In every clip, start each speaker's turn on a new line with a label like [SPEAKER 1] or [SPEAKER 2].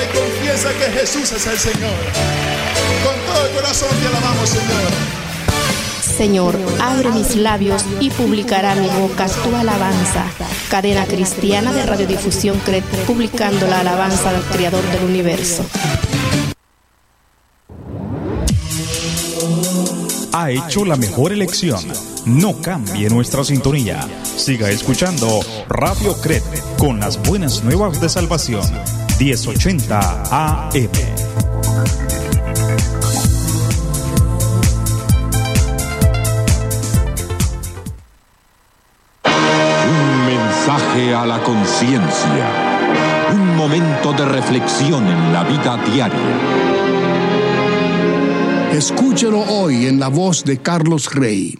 [SPEAKER 1] confiesa que Jesús es el Señor. Con todo el corazón te alabamos, Señor.
[SPEAKER 2] Señor, abre mis labios y publicará mi boca tu alabanza. Cadena cristiana de radiodifusión CRED, publicando la alabanza del Creador del universo.
[SPEAKER 3] Ha hecho la mejor elección. No cambie nuestra sintonía. Siga escuchando Radio CRED con las buenas nuevas de salvación. 1080 AM.
[SPEAKER 4] Mensaje a la conciencia. Un momento de reflexión en la vida diaria.
[SPEAKER 5] Escúchelo hoy en la voz de Carlos Rey.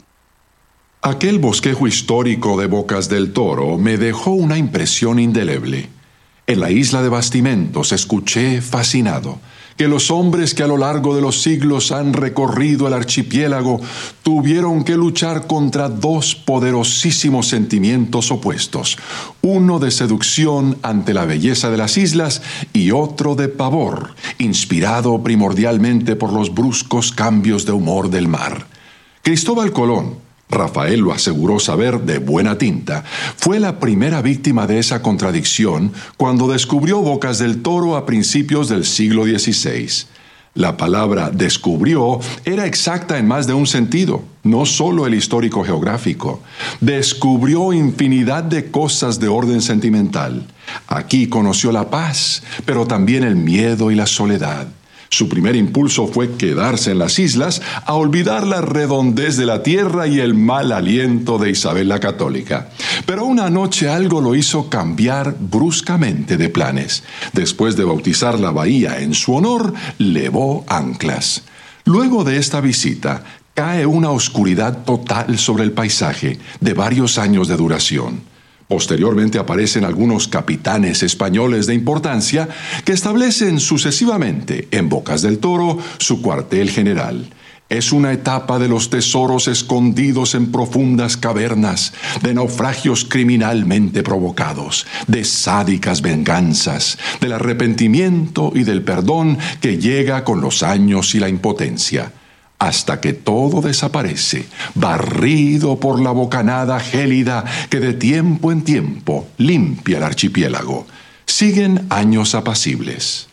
[SPEAKER 6] Aquel bosquejo histórico de Bocas del Toro me dejó una impresión indeleble. En la isla de Bastimentos escuché, fascinado, que los hombres que a lo largo de los siglos han recorrido el archipiélago tuvieron que luchar contra dos poderosísimos sentimientos opuestos, uno de seducción ante la belleza de las islas y otro de pavor, inspirado primordialmente por los bruscos cambios de humor del mar. Cristóbal Colón, Rafael lo aseguró saber de buena tinta, fue la primera víctima de esa contradicción cuando descubrió Bocas del Toro a principios del siglo XVI. La palabra descubrió era exacta en más de un sentido, no solo el histórico geográfico. Descubrió infinidad de cosas de orden sentimental. Aquí conoció la paz, pero también el miedo y la soledad. Su primer impulso fue quedarse en las islas a olvidar la redondez de la tierra y el mal aliento de Isabel la Católica. Pero una noche algo lo hizo cambiar bruscamente de planes. Después de bautizar la bahía en su honor, levó anclas. Luego de esta visita, cae una oscuridad total sobre el paisaje, de varios años de duración. Posteriormente aparecen algunos capitanes españoles de importancia que establecen sucesivamente en Bocas del Toro su cuartel general. Es una etapa de los tesoros escondidos en profundas cavernas, de naufragios criminalmente provocados, de sádicas venganzas, del arrepentimiento y del perdón que llega con los años y la impotencia, hasta que todo desaparece, barrido por la bocanada gélida que de tiempo en tiempo limpia el archipiélago. Siguen años apacibles.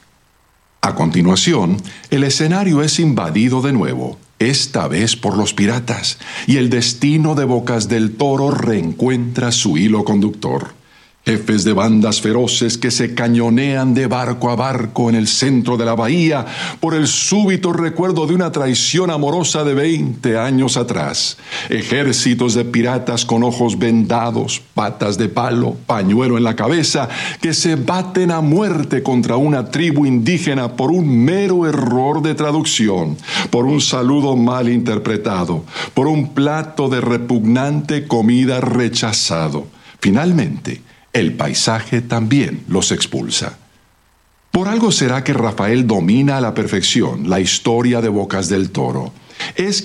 [SPEAKER 6] A continuación, el escenario es invadido de nuevo, esta vez por los piratas, y el destino de Bocas del Toro reencuentra su hilo conductor. Jefes de bandas feroces que se cañonean de barco a barco en el centro de la bahía por el súbito recuerdo de una traición amorosa de 20 años atrás. Ejércitos de piratas con ojos vendados, patas de palo, pañuelo en la cabeza, que se baten a muerte contra una tribu indígena por un mero error de traducción, por un saludo mal interpretado, por un plato de repugnante comida rechazado. Finalmente, el paisaje también los expulsa. Por algo será que Rafael domina a la perfección la historia de Bocas del Toro. Es